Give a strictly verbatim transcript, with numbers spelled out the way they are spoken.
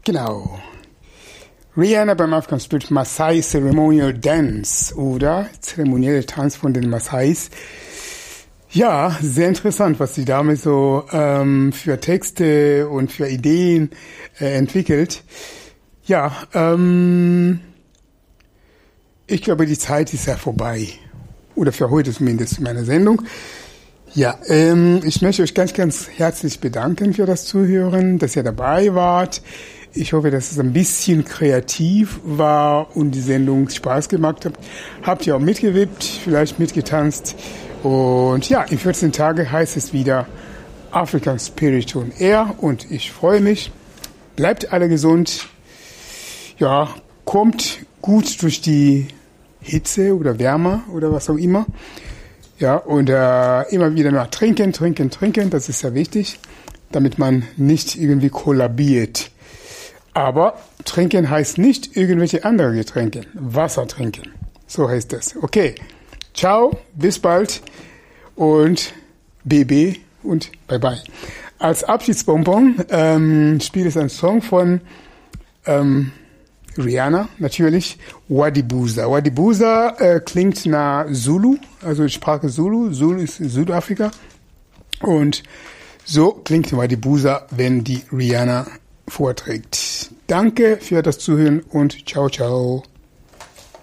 Genau. Rihanna beim African Spirit Maasai Ceremonial Dance oder zeremonielle Tanz von den Maasais. Ja, sehr interessant, was die Dame so ähm, für Texte und für Ideen äh, entwickelt. Ja, ähm, ich glaube, die Zeit ist ja vorbei. Oder für heute zumindest in meiner Sendung. Ja, ähm, ich möchte euch ganz, ganz herzlich bedanken für das Zuhören, dass ihr dabei wart. Ich hoffe, dass es ein bisschen kreativ war und die Sendung Spaß gemacht hat. Habt ihr auch mitgewippt, vielleicht mitgetanzt. Und ja, in vierzehn Tagen heißt es wieder African Spirit on Air und ich freue mich. Bleibt alle gesund. Ja, kommt gut durch die Hitze oder Wärme oder was auch immer. Ja, und äh, immer wieder nach trinken, trinken, trinken, das ist sehr wichtig, damit man nicht irgendwie kollabiert. Aber trinken heißt nicht irgendwelche andere Getränke, Wasser trinken, so heißt das. Okay, ciao, bis bald und B B und bye bye. Als Abschiedsbonbon ähm, spielt es ein Song von ähm, Rihanna, natürlich, Wadibuza. Wadibuza äh, klingt nach Zulu, also die Sprache Zulu. Zulu ist Südafrika. Und so klingt Wadibuza, wenn die Rihanna vorträgt. Danke für das Zuhören und ciao, ciao.